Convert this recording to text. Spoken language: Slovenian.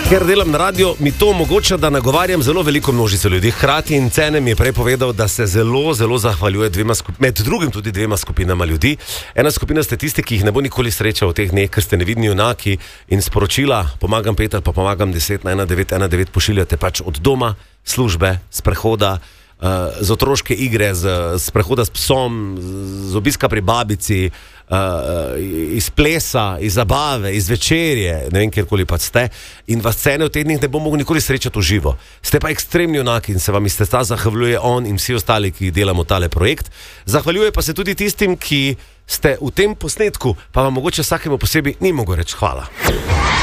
ker delam na radio, mi to omogoča, da nagovarjam zelo veliko množico ljudi. Hkrati in Cene mi je prej povedal, da se zelo, zelo zahvaljuje med drugim tudi dvema skupinama ljudi. Ena skupina ste tisti, ki jih ne bo nikoli srečal v teh dneh, ker ste nevidni junaki in sporočila pomagam 5 ali pa pomagam 10 na 1919 pošiljate pač od doma, službe, sprehoda, z otroške igre, z prehoda s psom, z obiska pri babici, iz plesa, iz zabave, iz večerje, ne vem, kjerkoli pa ste, in vas Cene v teh dneh ne bo mogel nikoli srečati v živo. Ste pa ekstremni junaki in se vam iz srca zahvaljuje on in vsi ostali, ki delamo tale projekt. Zahvaljuje pa se tudi tistim, ki ste v tem posnetku, pa vam mogoče vsakemu posebej ni mogel reči hvala.